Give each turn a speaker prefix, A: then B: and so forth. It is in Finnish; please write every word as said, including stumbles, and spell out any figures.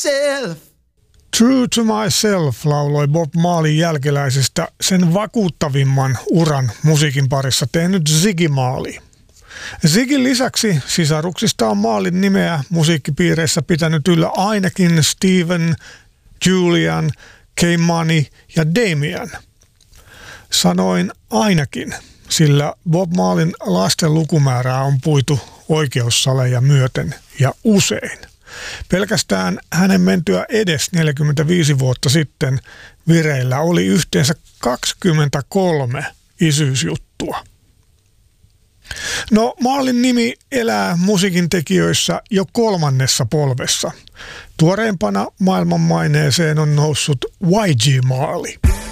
A: myself.
B: True to myself lauloi Bob Marleyn jälkeläisistä sen vakuuttavimman uran musiikin parissa tehnyt Ziggy Marley. Ziggyn lisäksi sisaruksista on Marleyn nimeä musiikkipiireissä pitänyt yllä ainakin Steven, Julian, K-Money ja Damien. Sanoin ainakin, sillä Bob Marleyn lasten lukumäärää on puitu oikeussaleja myöten ja usein. Pelkästään hänen mentyä edes neljäkymmentäviisi vuotta sitten vireillä oli yhteensä kaksikymmentäkolme isyysjuttua. No, Marleyn nimi elää musiikin tekijöissä jo kolmannessa polvessa. Tuoreempana maailmanmaineeseen on noussut Y G Marley.